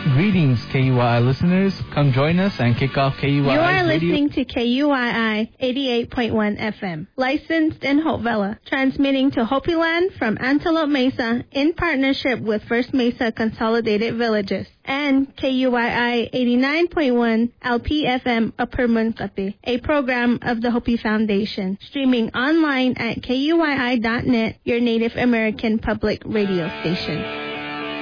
Greetings, KUII listeners. Come join us and kick off KUII. You are listening to KUII 88.1 FM, licensed in Hopevilla, transmitting to Hopi Land from Antelope Mesa in partnership with First Mesa Consolidated Villages, and KUII 89.1 LPFM Upper Munkate, a program of the Hopi Foundation, streaming online at KUII.net, your Native American public radio station.